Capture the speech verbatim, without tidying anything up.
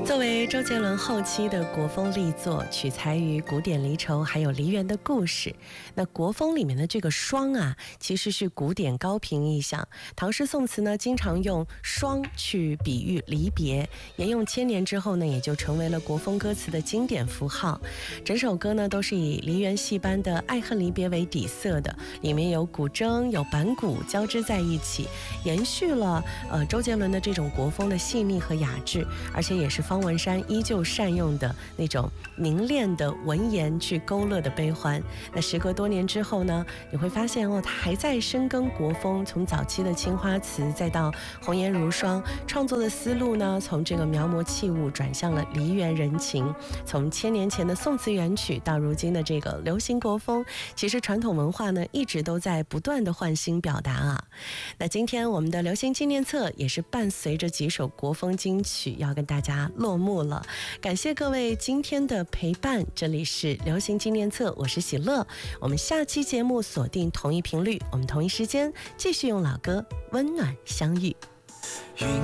作为周杰伦后期的国风力作，取材于古典离愁还有梨园的故事。那国风里面的这个霜啊，其实是古典高频意象。唐诗宋词呢，经常用霜去比喻离别，沿用千年之后呢，也就成为了国风歌词的经典符号。整首歌呢，都是以梨园戏班的爱恨离别为底色的，里面有古筝、有板鼓交织在一起，延续了呃周杰伦的这种国风的细腻和雅致，而且也是方文山依旧善用的那种凝练的文言去勾勒的悲欢。那时隔多年之后呢，你会发现哦，他还在深耕国风，从早期的青花瓷再到红颜如霜，创作的思路呢，从这个描摹器物转向了梨园人情，从千年前的宋词元曲到如今的这个流行国风，其实传统文化呢一直都在不断的换新表达啊。那今天我们的流行纪念册也是伴随着几首国风金曲要跟大家落幕了，感谢各位今天的陪伴，这里是流行纪念册，我是喜乐，我们下期节目锁定同一频率，我们同一时间继续用老歌温暖相遇。 云